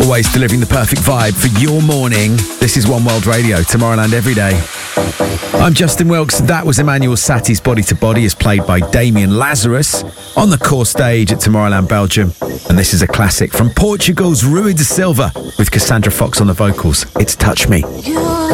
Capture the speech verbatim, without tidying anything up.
Always delivering the perfect vibe for your morning. This is One World Radio, Tomorrowland every day. I'm Justin Wilkes. That was Emmanuel Satti's Body to Body, as played by Damien Lazarus on the core stage at Tomorrowland, Belgium. And this is a classic from Portugal's Rui de Silva with Cassandra Fox on the vocals. It's Touch Me.